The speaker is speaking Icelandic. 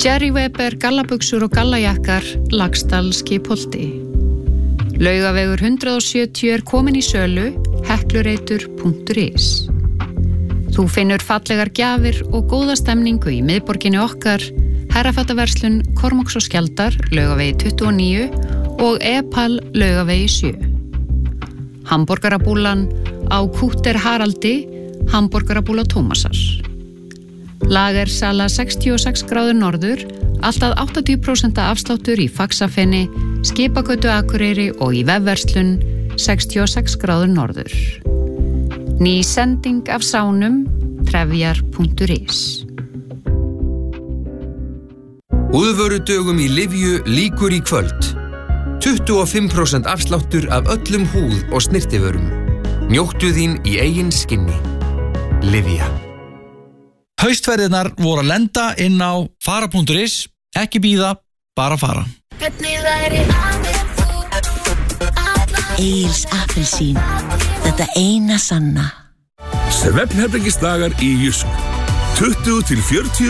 Jerry Weber gallabuxur og gallajakkar Laxdal Skipholti. Laugavegur 170 er komin í sölu heklureitur.is. Þú finnur fallegar gjafir og góða stemningu í miðborginni okkar, herrafattaverslun Kormáks og Skjaldar, Laugavegi 29 og Epal, Laugavegi 7. Hamborgarabúlan á Kúter Haraldi, Hamborgarabúla Tómasar. Lagersala 66 gráður norður, alltaf 80% afsláttur í Faxafeni, Skipagötu Akureyri og í vefverslun 66 gráður norður. Ný sending af sánum trefjar.is. Úðvörudögum í Livju lýkur í kvöld. 25% afsláttur af öllum húð- og snyrtivörum. Njóttu þín í eigin skinni. Livja. Haustverðirnar voru að lenda inn á fara.is. Ekki bíða, bara fara. Egils appelsín. Þetta eina sanna. Svefnherbergisdagar í Jysk. 20 til 40